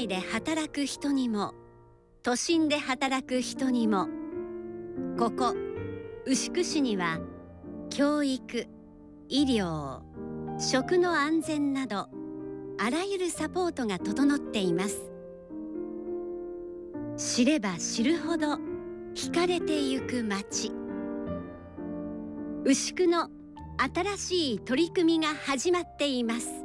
内で働く人にも都心で働く人にも、ここ牛久市には教育、医療、食の安全などあらゆるサポートが整っています。知れば知るほど惹かれてゆく街、牛久の新しい取り組みが始まっています。